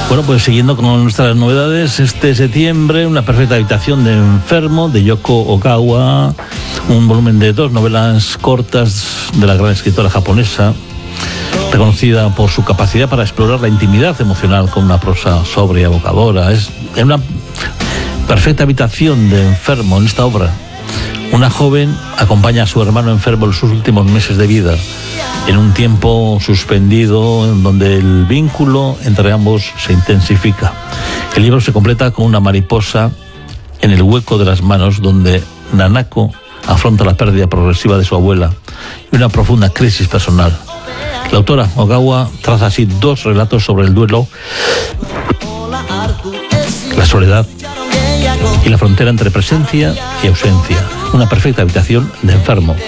Bueno, pues siguiendo con nuestras novedades, este septiembre, Una perfecta habitación de enfermo, de Yoko Ogawa, un volumen de 2 novelas cortas de la gran escritora japonesa, reconocida por su capacidad para explorar la intimidad emocional con una prosa sobria y evocadora. Es en Una perfecta habitación de enfermo, en esta obra, una joven acompaña a su hermano enfermo en sus últimos meses de vida, en un tiempo suspendido en donde el vínculo entre ambos se intensifica. El libro se completa con una mariposa en el hueco de las manos, donde Nanako afronta la pérdida progresiva de su abuela y una profunda crisis personal. La autora Ogawa traza así 2 relatos sobre el duelo, la soledad y la frontera entre presencia y ausencia. Una perfecta habitación de enfermo.